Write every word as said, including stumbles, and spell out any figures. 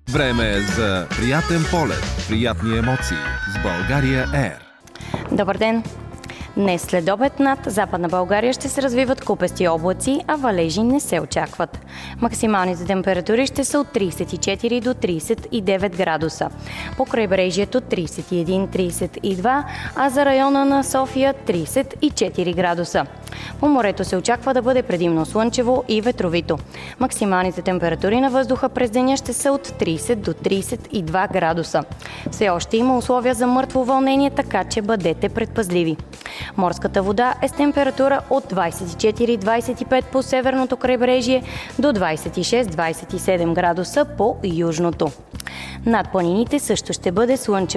Време е за приятен полет, приятни емоции с България Ер. Добър ден! Днес след обед над Западна България ще се развиват купести облаци, а валежи не се очакват. Максималните температури ще са от трийсет и четири до трийсет и девет градуса. По крайбрежието трийсет и един до трийсет и два, а за района на София трийсет и четири градуса. По морето се очаква да бъде предимно слънчево и ветровито. Максималните температури на въздуха през деня ще са от трийсет до трийсет и два градуса. Все още има условия за мъртво вълнение, така че бъдете предпазливи. Морската вода е с температура от двийсет и четири до двийсет и пет по северното крайбрежие до двийсет и шест до двийсет и седем градуса по южното. Над планините също ще бъде слънчево.